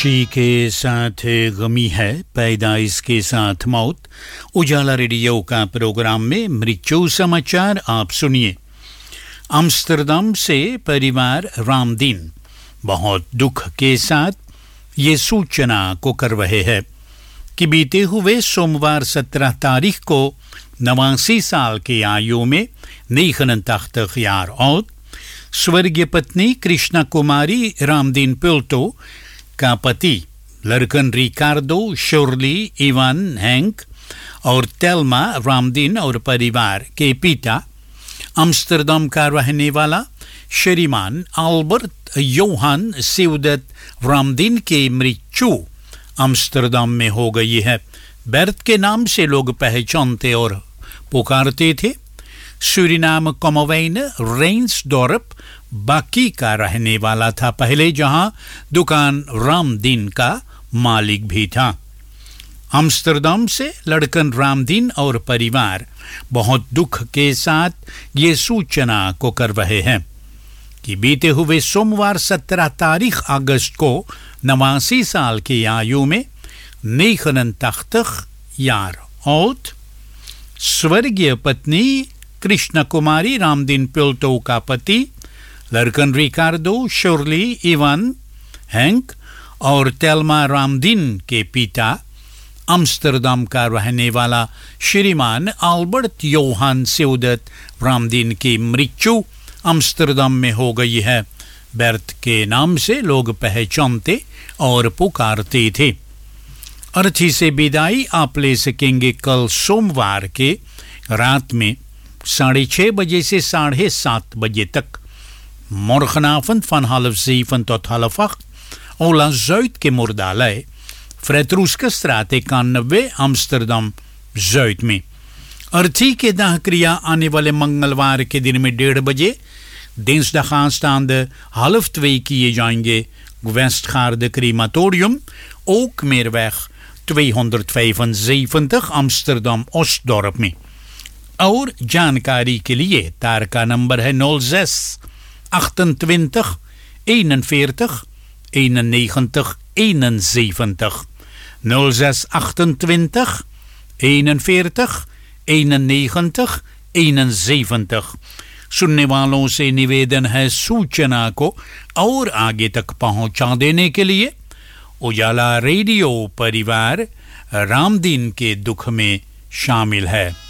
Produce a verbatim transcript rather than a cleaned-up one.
खुशी के साथ गमी है, पैदाइश के साथ मौत। उजाला रेडियो का प्रोग्राम में मृत्यु समाचार आप सुनिए। आम्स्टरडम से परिवार रामदीन बहुत दुख के साथ ये सूचना को कर रहे हैं कि बीते हुए सोमवार सत्रह तारीख को नवासी साल की आयु में नीखन तख्त यार और स्वर्गीय पत्नी कृष्णा कुमारी रामदीन पिल्टो का पति लड़कन रिकार्डो, शर्ली, इवान, हैंक और तेल्मा रामदीन और परिवार के पिता आम्स्टरडम का रहने वाला श्रीमान अल्बर्ट योहान सिउदत रामदीन की मृत्यु आम्स्टरडम में हो गई है। बेर्थ के नाम से लोग पहचानते और पुकारते थे। सूरीनाम कमोवेन रेन्सडोर्प बाकी का रहने वाला था पहले, जहां दुकान रामदीन का मालिक भी था। आम्स्टरडम से लड़कन रामदीन और परिवार बहुत दुख के साथ ये सूचना को कर रहे हैं कि बीते हुए सोमवार सत्रह तारीख अगस्त को नवासी साल की आयु में नीखन तख्त यार और स्वर्गीय पत्नी कृष्णा कुमारी रामदीन पिल्टो का पति लड़कन रिकार्डो, शर्ली, इवान, हैंक और तेल्मा रामदीन के पिता आम्स्टरडम का रहने वाला श्रीमान अल्बर्ट योहान सिउदत रामदीन की मृत्यु आम्स्टरडम में हो गई है। बेर्थ के नाम से लोग पहचानते और पुकारते थे। अर्थी से विदाई आप ले सकेंगे कल सोमवार के रात में साढ़े छः बजे से साढ़े सात बजे तक। Morgenavond van half zeven tot half acht, Ola Zuid-Kimordalei, Fredroeskestraat इक्यानवे, Amsterdam Zuid में। अर्थी के दाह क्रिया आने वाले मंगलवार के दिन में डेढ़ बजे दिnsdagaansstaande half twee किए जाएंगे Westgaarde Crematorium, Ookmeerweg tweehonderdvijfenzeventig, Amsterdam Ostdorp में। और जानकारी के लिए तार का नंबर है nul zes achtentwintig eenenveertig eenennegentig eenenzeventig nul zes achtentwintig eenenveertig eenennegentig eenenzeventig। सुनने वालों से निवेदन है सूचना को और आगे तक पहुंचा देने के लिए। उजाला रेडियो परिवार रामदीन के दुख में शामिल है।